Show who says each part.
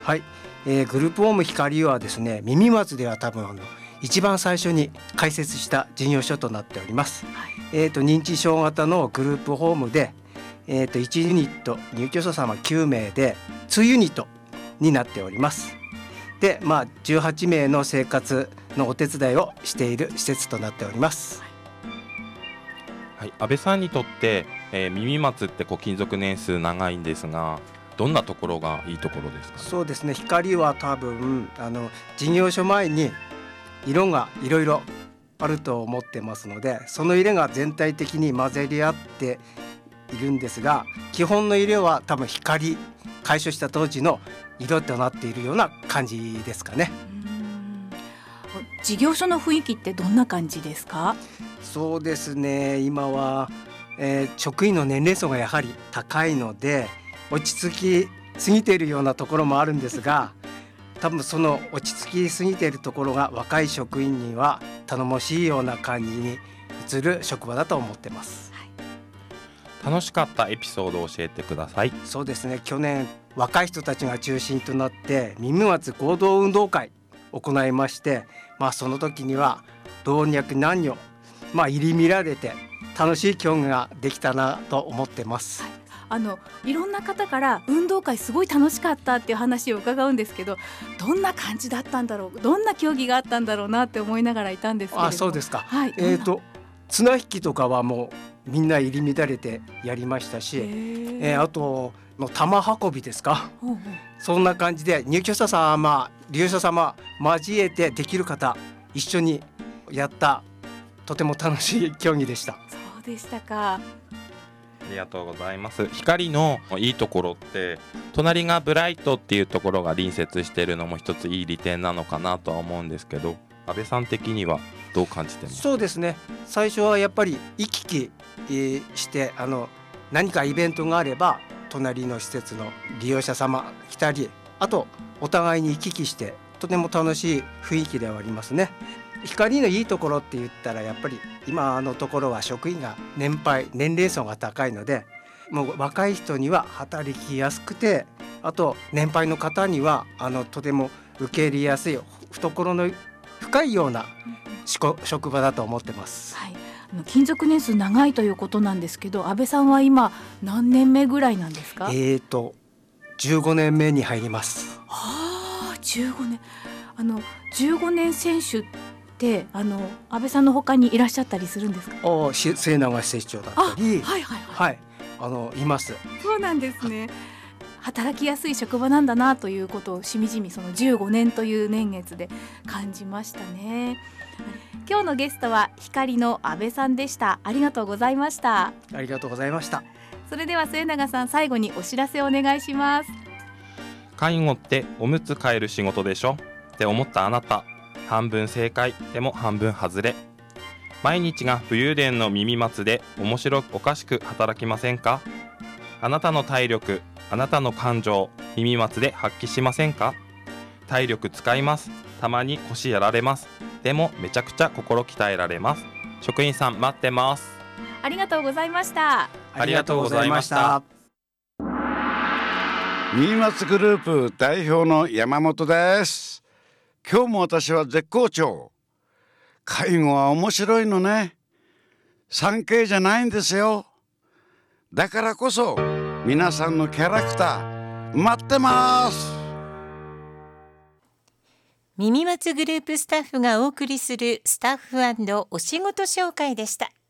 Speaker 1: はい、グループホーム光はですね、耳松では多分一番最初に開設した事業所となっております。はい、認知症型のグループホームで、1ユニット入居者様9名で2ユニットになっております。で、18名の生活のお手伝いをしている施設となっております。
Speaker 2: はい、安倍さんにとって、耳松って勤続年数長いんですが、どんなところがいいところですかね。
Speaker 1: そうですね、光は多分事業所前に色がいろいろあると思ってますので、その色が全体的に混ぜり合っているんですが、基本の色は多分光開所した当時の色となっているような感じですかね。
Speaker 3: 事業所の雰囲気ってどんな感じですか？
Speaker 1: そうですね、今は、職員の年齢層がやはり高いので落ち着きすぎているようなところもあるんですが、多分その落ち着きすぎているところが若い職員には頼もしいような感じに移る職場だと思ってます。はい、
Speaker 2: 楽しかったエピソードを教えてください。
Speaker 1: そうですね、去年若い人たちが中心となって耳松合同運動会を行いまして、その時には老若男女、入り乱れて楽しい競技ができたなと思ってます。
Speaker 3: はい、いろんな方から運動会すごい楽しかったっていう話を伺うんですけど、どんな感じだったんだろう、どんな競技があったんだろうなって思いながらいたんですけれども。
Speaker 1: そうですか。
Speaker 3: はい、
Speaker 1: 綱引きとかはもうみんな入り乱れてやりましたし、あとの玉運びですか、そんな感じで入居者様利用者様交えてできる方一緒にやったとても楽しい競技でした。
Speaker 3: そうでしたか。
Speaker 2: ありがとうございます。光のいいところって、隣がブライトっていうところが隣接しているのも一ついい利点なのかなとは思うんですけど、安倍さん的にはどう感じてますか？
Speaker 1: そうですね、最初はやっぱり行き来して何かイベントがあれば隣の施設の利用者様来たり、あとお互いに行き来してとても楽しい雰囲気ではありますね。光のいいところって言ったらやっぱり今のところは職員が年齢層が高いので、もう若い人には働きやすくて、あと年配の方にはとても受け入れやすい懐の深いような職場だと思ってます。
Speaker 3: はい、勤続年数長いということなんですけど、安倍さんは今何年目ぐらいなんですか
Speaker 1: ？15年目に入ります。
Speaker 3: 15年。15年選手って安倍さんの他にいらっしゃったりするんですか？
Speaker 1: 末永施長だったり、います。
Speaker 3: そうなんですね。働きやすい職場なんだなということをしみじみその15年という年月で感じましたね。今日のゲストは光の安倍さんでした。ありがとうございました。
Speaker 1: ありがとうございました。
Speaker 3: それでは末永さん、最後にお知らせをお願いします。
Speaker 2: 介護っておむつ替える仕事でしょって思ったあなた、半分正解でも半分外れ。毎日が武勇伝の耳松で面白おかしく働きませんか？あなたの体力、あなたの感情、耳松で発揮しませんか？体力使います。たまに腰やられます。でもめちゃくちゃ心鍛えられます。職員さん待ってます。
Speaker 3: ありがとうございました。
Speaker 2: ありがとうございました。
Speaker 4: 耳松グループ代表の山本です。今日も私は絶好調。介護は面白いのね。3K じゃないんですよ。だからこそ皆さんのキャラクター待ってます。
Speaker 5: 耳松グループスタッフがお送りするスタッフ&お仕事紹介でした。